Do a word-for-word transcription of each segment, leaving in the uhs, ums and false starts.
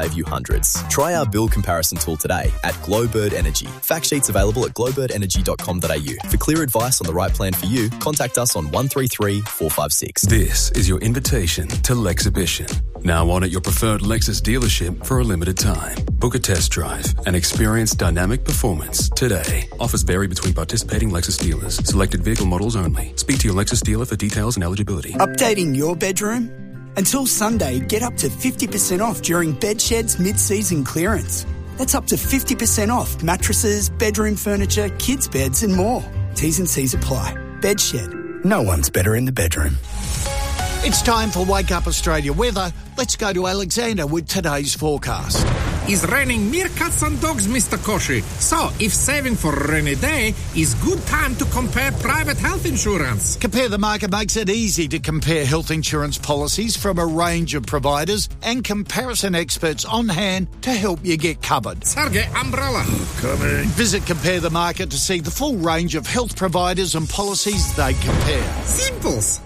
save you hundreds. Try our bill comparison tool today at Glowbird Energy. Fact sheets available at glowbird energy dot com dot a u. For clear advice on the right plan for you, contact us on one three three, four five six. This is your invitation to Lexhibition. Now on at your preferred Lexus dealership for a limited time. Book a test drive and experience dynamic performance today. Offers vary between participating Lexus dealers. Selected vehicle models only. Speak to your Lexus dealer for details and eligibility. Updating your bedroom? Until Sunday, get up to fifty percent off during Bedshed's mid-season clearance. That's up to fifty percent off mattresses, bedroom furniture, kids' beds and more. T's and C's apply. Bedshed. No one's better in the bedroom. It's time for Wake Up Australia weather. Let's go to Alexander with today's forecast. It's raining meerkats and dogs, Mister Koshi. So, if saving for a rainy day is good time to compare private health insurance. Compare the Market makes it easy to compare health insurance policies from a range of providers and comparison experts on hand to help you get covered. Sergey, umbrella. Coming. Visit Compare the Market to see the full range of health providers and policies they compare. Simples.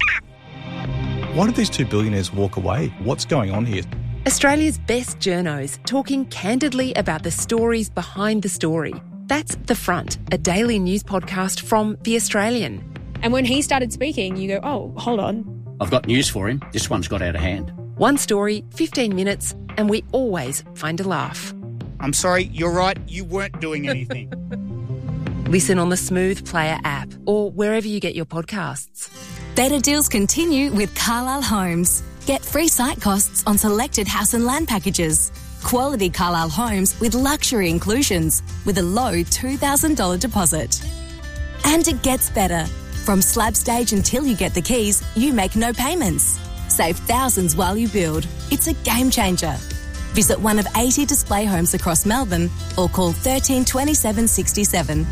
Why did these two billionaires walk away? What's going on here? Australia's best journos talking candidly about the stories behind the story. That's The Front, a daily news podcast from The Australian. And when he started speaking, you go, oh, hold on. I've got news for him. This one's got out of hand. One story, fifteen minutes, and we always find a laugh. I'm sorry, you're right, you weren't doing anything. Listen on the Smooth Player app or wherever you get your podcasts. Better deals continue with Carlisle Homes. Get free site costs on selected house and land packages. Quality Carlisle homes with luxury inclusions with a low two thousand dollars deposit. And it gets better. From slab stage until you get the keys, you make no payments. Save thousands while you build. It's a game changer. Visit one of eighty display homes across Melbourne or call thirteen twenty-seven sixty-seven.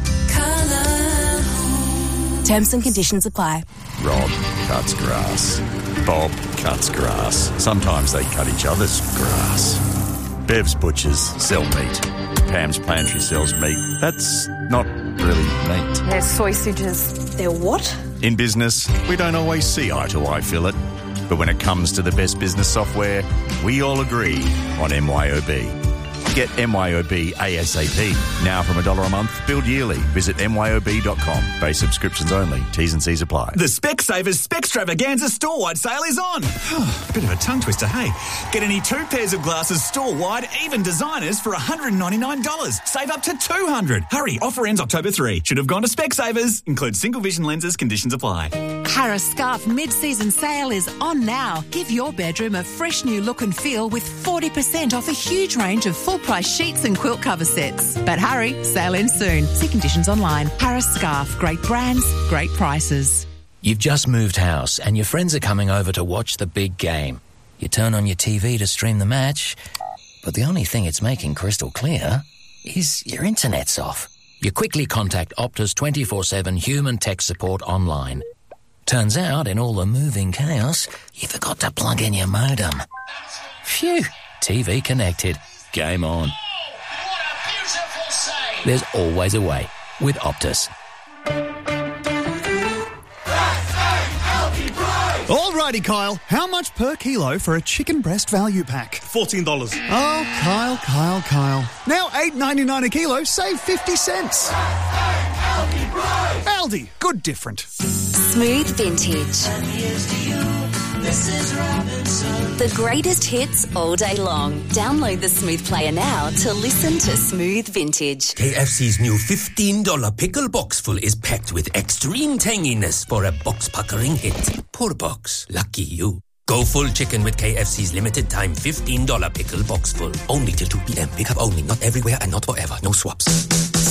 Terms and conditions apply. Rob cuts grass. Bob cuts grass. Sometimes they cut each other's grass. Bev's butchers sell meat. Pam's pantry sells meat. That's not really meat. They're sausages. They're what? In business, we don't always see eye to eye, Philip. But when it comes to the best business software, we all agree on M Y O B. Get M Y O B ASAP. Now from a dollar a month, billed yearly. Visit M Y O B dot com. Base subscriptions only. T's and C's apply. The Specsavers Specstravaganza store-wide sale is on. Bit of a tongue twister, hey? Get any two pairs of glasses store-wide, even designers, for one hundred ninety-nine dollars. Save up to two hundred dollars. Hurry, offer ends October third. Should have gone to Specsavers. Includes single vision lenses. Conditions apply. Harris Scarf mid-season sale is on now. Give your bedroom a fresh new look and feel with forty percent off a huge range of full-price sheets and quilt cover sets. But hurry, sale ends soon. See conditions online. Harris Scarf. Great brands, great prices. You've just moved house and your friends are coming over to watch the big game. You turn on your T V to stream the match, but the only thing it's making crystal clear is your internet's off. You quickly contact Optus twenty-four seven human tech support online. Turns out, in all the moving chaos, you forgot to plug in your modem. Phew, T V connected. Game on. There's always a way with Optus. Alrighty, Kyle. How much per kilo for a chicken breast value pack? fourteen dollars. Oh, Kyle, Kyle, Kyle. Now eight ninety-nine a kilo, save fifty cents. Aldi, good different. Smooth Vintage. The greatest hits all day long. Download the Smooth Player now to listen to Smooth Vintage. K F C's new fifteen dollars pickle box full is packed with extreme tanginess for a box-puckering hit. Poor box. Lucky you. Go full chicken with K F C's limited time fifteen dollars pickle box full. Only till two p.m. Pick up only. Not everywhere and not forever. No swaps.